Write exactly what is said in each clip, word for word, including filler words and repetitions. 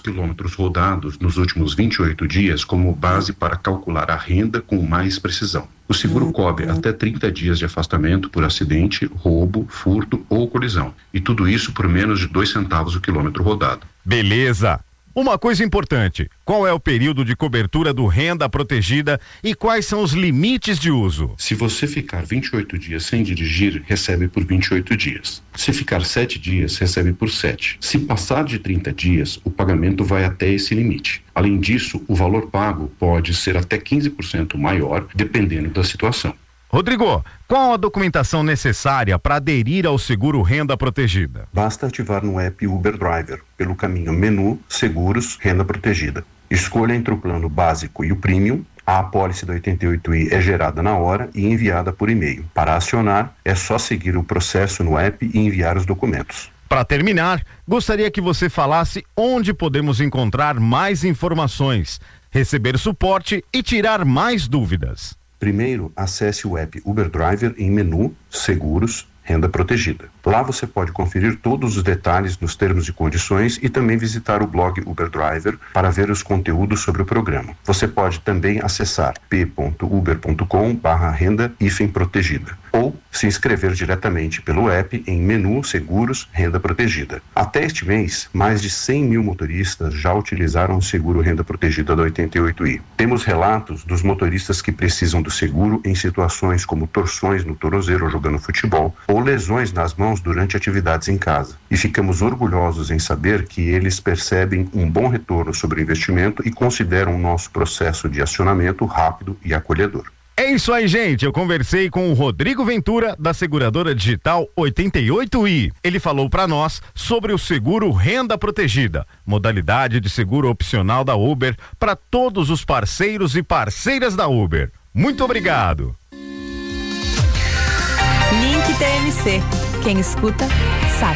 quilômetros rodados nos últimos vinte e oito dias como base para calcular a renda com mais precisão. O seguro cobre até trinta dias de afastamento por acidente, roubo, furto ou colisão. E tudo isso por menos de dois centavos o quilômetro rodado. Beleza! Uma coisa importante, qual é o período de cobertura do Renda Protegida e quais são os limites de uso? Se você ficar vinte e oito dias sem dirigir, recebe por vinte e oito dias. Se ficar sete dias, recebe por sete. Se passar de trinta dias, o pagamento vai até esse limite. Além disso, o valor pago pode ser até quinze por cento maior, dependendo da situação. Rodrigo, qual a documentação necessária para aderir ao seguro Renda Protegida? Basta ativar no app Uber Driver, pelo caminho Menu, Seguros, Renda Protegida. Escolha entre o plano básico e o premium. A apólice da oitenta e oito i é gerada na hora e enviada por e-mail. Para acionar, é só seguir o processo no app e enviar os documentos. Para terminar, gostaria que você falasse onde podemos encontrar mais informações, receber suporte e tirar mais dúvidas. Primeiro, acesse o app Uber Driver em Menu, Seguros, Renda Protegida. Lá você pode conferir todos os detalhes nos termos e condições e também visitar o blog Uber Driver para ver os conteúdos sobre o programa. Você pode também acessar p ponto uber ponto com barra renda hífen protegida ou se inscrever diretamente pelo app em Menu Seguros Renda Protegida. Até este mês, mais de cem mil motoristas já utilizaram o seguro Renda Protegida da oitenta e oito i. Temos relatos dos motoristas que precisam do seguro em situações como torções no tornozelo jogando futebol ou lesões nas mãos durante atividades em casa. E ficamos orgulhosos em saber que eles percebem um bom retorno sobre o investimento e consideram o nosso processo de acionamento rápido e acolhedor. É isso aí, gente. Eu conversei com o Rodrigo Ventura, da seguradora digital oitenta e oito i. Ele falou para nós sobre o seguro Renda Protegida, modalidade de seguro opcional da Uber para todos os parceiros e parceiras da Uber. Muito obrigado. Link T M C. Quem escuta, sabe.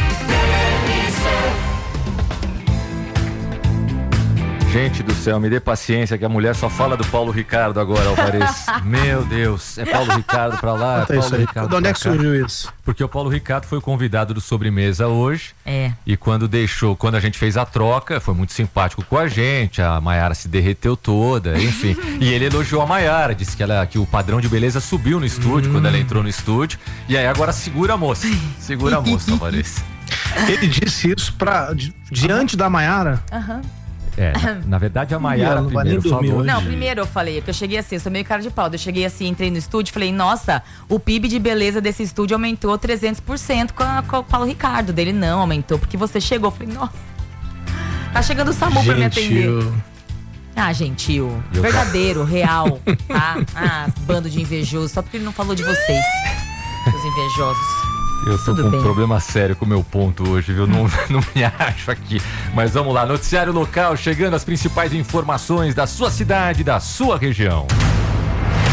Gente do céu, me dê paciência que a mulher só fala do Paulo Ricardo agora, Alvarez. Meu Deus, é Paulo Ricardo pra lá, é Paulo Ricardo De onde é que surgiu isso? Porque o Paulo Ricardo foi o convidado do Sobremesa hoje. É. E quando deixou, quando a gente fez a troca, foi muito simpático com a gente, a Maiara se derreteu toda, enfim. E ele elogiou a Maiara, disse que, ela, que o padrão de beleza subiu no estúdio, hum. quando ela entrou no estúdio. E aí agora segura a moça, segura a moça, Alvarez. Ele disse isso pra, di, diante da Maiara? Aham. É, na, na verdade a Maiara não primeiro falou. Não, primeiro eu falei, porque eu cheguei assim, eu sou meio cara de pau. Eu cheguei assim, entrei no estúdio, falei, nossa, o P I B de beleza desse estúdio aumentou trezentos por cento com, a, com o Paulo Ricardo. Dele não, aumentou, porque você chegou. Eu falei, nossa, tá chegando o SAMU pra me atender. Ah, gentil, eu verdadeiro, tô... real, tá? Ah, bando de invejosos, só porque ele não falou de vocês, os invejosos. Eu tô Tudo com bem. um problema sério com o meu ponto hoje, viu? Não, não me acho aqui. Mas vamos lá, noticiário local, chegando as principais informações da sua cidade, da sua região.